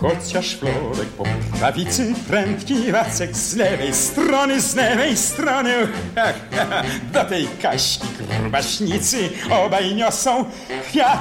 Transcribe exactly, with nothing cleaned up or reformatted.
chociaż Florek po prawicy prędki Wacek z lewej strony, z lewej strony. Ha, ha, do tej Kaśki grubaśnicy obaj niosą kwiat.